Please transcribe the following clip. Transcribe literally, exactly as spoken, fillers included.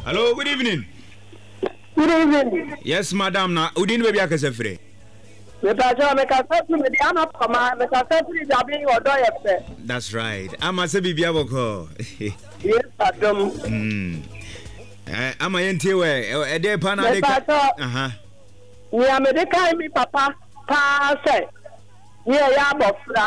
Hello, good evening. Good evening. Yes, madam. Na udin baby akase free. Me pa jo me ka se me di ama pama me ka se free jabi odo ye. That's right. Ama se bibia boko. Yes, Adam. Hmm. Eh, ama yente we e dey pa na dey. Aha. Ni amede kai mi papa pa se. Ni ya abofra.